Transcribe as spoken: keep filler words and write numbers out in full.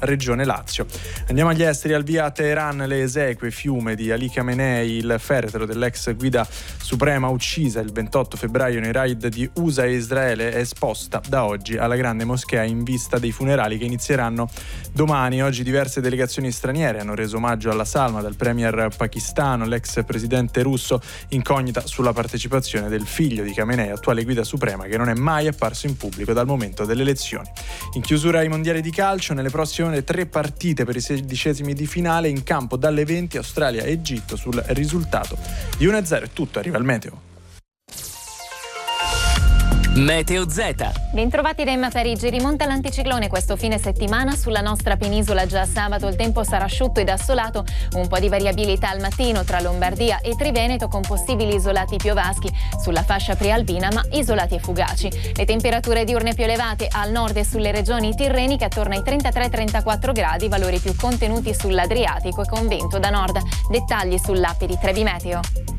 regione Lazio. Andiamo agli esteri, al via a Teheran le esequie fiume di Ali Khamenei, il feretro dell'ex guida suprema uccisa il ventotto febbraio nei raid di U S A e Israele, è esposta da oggi alla grande moschea in vista dei funerali che inizieranno domani. Oggi diverse delegazioni straniere hanno reso omaggio alla salma, dal premier pakistano, l'ex presidente russo, incognita sulla partecipazione del figlio di Khamenei, attuale guida suprema, che non è mai apparso in pubblico dal momento delle elezioni. In chiusura ai mondiali di calcio, nelle prossime ore tre partite per i sedicesimi di finale in campo dalle venti, Australia e Egitto. Sul risultato di uno a zero è tutto, arriva il meteo. Meteo Z. Bentrovati da Emma Parigi. Rimonta l'anticiclone questo fine settimana sulla nostra penisola. Già sabato il tempo sarà asciutto ed assolato, un po' di variabilità al mattino tra Lombardia e Triveneto, con possibili isolati piovaschi sulla fascia prealpina, ma isolati e fugaci. Le temperature diurne più elevate al nord e sulle regioni tirreniche attorno ai trentatré trentaquattro gradi, valori più contenuti sull'Adriatico e con vento da nord. Dettagli sull'app di Trebi Meteo.